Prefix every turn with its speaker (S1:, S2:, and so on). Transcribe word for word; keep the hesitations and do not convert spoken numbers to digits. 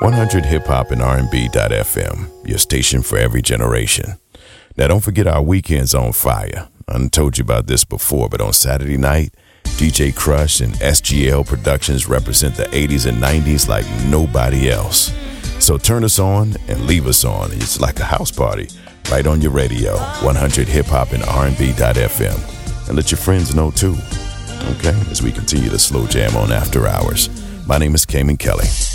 S1: one hundred hip hop and R and B dot F M, your station for every generation. Now don't forget our weekends on fire. I done told you about this before, but on Saturday night, D J Crush and S G L Productions represent the eighties and nineties like nobody else. So turn us on and leave us on. It's like a house party right on your radio, one hundred hip hop and R and B dot F M. And let your friends know too. Okay, as we continue to slow jam on After Hours. My name is Cayman Kelly.